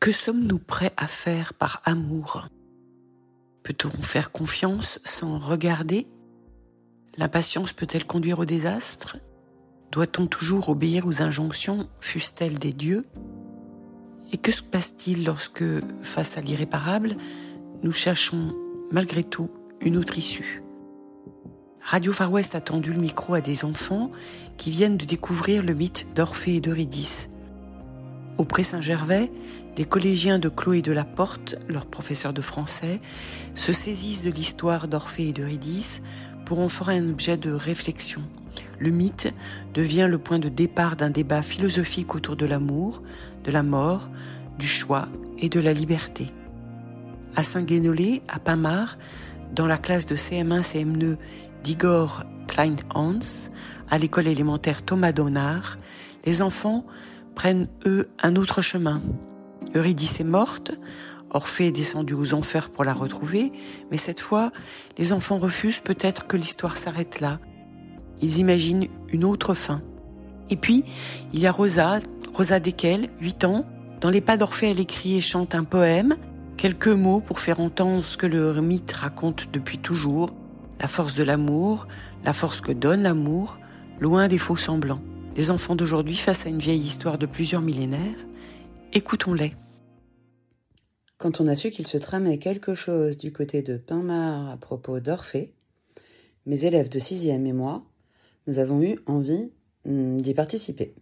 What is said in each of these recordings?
Que sommes-nous prêts à faire par amour ? Peut-on faire confiance sans regarder ? L'impatience peut-elle conduire au désastre ? Doit-on toujours obéir aux injonctions, fussent-elles des dieux ? Et que se passe-t-il lorsque, face à l'irréparable, nous cherchons malgré tout une autre issue ? Radio Far West a tendu le micro à des enfants qui viennent de découvrir le mythe d'Orphée et d'Eurydice. Au Pré Saint-Gervais, des collégiens de Clos et de la Porte, leur professeur de français, se saisissent de l'histoire d'Orphée et d'Eurydice pour en faire un objet de réflexion. Le mythe devient le point de départ d'un débat philosophique autour de l'amour, de la mort, du choix et de la liberté. À Saint-Guénolé, à Pamar, dans la classe de CM1-CM2 d'Igor Klein-Hans, à l'école élémentaire Thomas Donard, les enfants prennent, eux, un autre chemin. Eurydice est morte, Orphée est descendu aux enfers pour la retrouver, mais cette fois, les enfants refusent peut-être que l'histoire s'arrête là. Ils imaginent une autre fin. Et puis, il y a Rosa Deckel, 8 ans. Dans les pas d'Orphée, elle écrit et chante un poème, quelques mots pour faire entendre ce que le mythe raconte depuis toujours, la force de l'amour, la force que donne l'amour, loin des faux semblants. Les enfants d'aujourd'hui face à une vieille histoire de plusieurs millénaires, écoutons-les. Quand on a su qu'il se tramait quelque chose du côté de Pamar à propos d'Orphée, mes élèves de 6e et moi, nous avons eu envie d'y participer.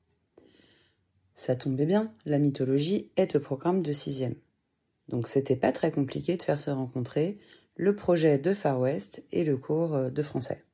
Ça tombait bien, la mythologie est au programme de 6e. Donc c'était pas très compliqué de faire se rencontrer le projet de Far West et le cours de français.